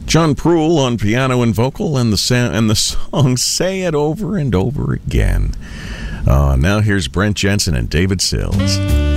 John Proulx on piano and vocal, and the song Say It Over and Over Again. Now here's Brent Jensen and David Sills.